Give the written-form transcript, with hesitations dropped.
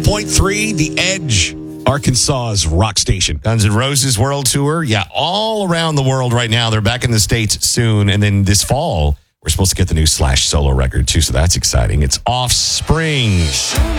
101.3 The Edge, Arkansas's rock station. Guns N' Roses World Tour. Yeah, all around the world right now. They're back in the States soon. And then this fall, we're supposed to get the new Slash solo record, too. So that's exciting. It's Offspring.